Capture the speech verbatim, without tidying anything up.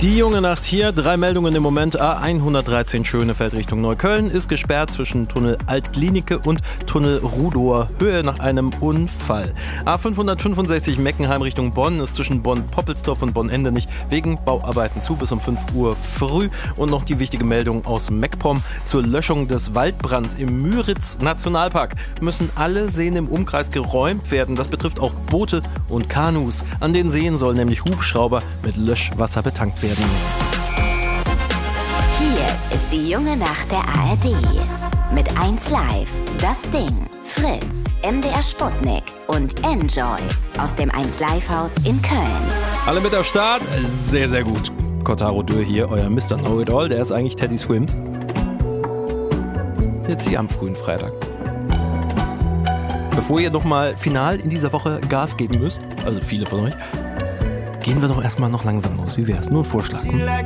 Die junge Nacht hier, drei Meldungen im Moment. A hundertdreizehn Schönefeld Richtung Neukölln ist gesperrt zwischen Tunnel Altklinike und Tunnel Rudower Höhe nach einem Unfall. A fünfhundertfünfundsechzig Meckenheim Richtung Bonn ist zwischen Bonn-Poppelsdorf und Bonn-Endenich wegen Bauarbeiten zu bis um fünf Uhr früh. Und noch die wichtige Meldung aus MacPom zur Löschung des Waldbrands im Müritz-Nationalpark. Müssen alle Seen im Umkreis geräumt werden. Das betrifft auch Boote und Kanus. An den Seen sollen nämlich Hubschrauber mit Löschwasser betankt werden. Hier ist die junge Nacht der A R D. Mit eins Live, Das Ding, Fritz, M D R Sputnik und Enjoy aus dem eins Live Haus in Köln. Alle mit am Start? Sehr, sehr gut. Kotaro Dürr hier, euer Mister Know-It-All. Der ist eigentlich Teddy Swims. Jetzt hier am frühen Freitag. Bevor ihr nochmal final in dieser Woche Gas geben müsst, also viele von euch, gehen wir doch erstmal noch langsam los. Wie wär's? Nur ein Vorschlag. Hm?